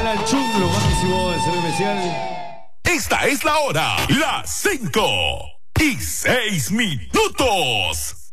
especial al Chung, lo máximo del servicio especial. Esta es la hora, las 5:06.